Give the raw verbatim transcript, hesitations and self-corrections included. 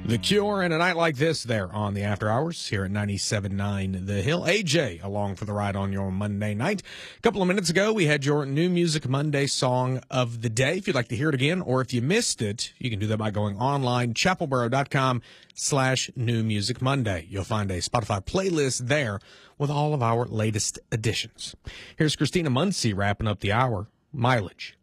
The Cure and a night like this there on the After Hours here at ninety-seven point nine The Hill. A J along for the ride on your Monday night. A couple of minutes ago, we had your New Music Monday song of the day. If you'd like to hear it again, or if you missed it, you can do that by going online, chapelboro.com slash New Music Monday. You'll find a Spotify playlist there with all of our latest editions. Here's Christina Muncy wrapping up the hour. Mileage.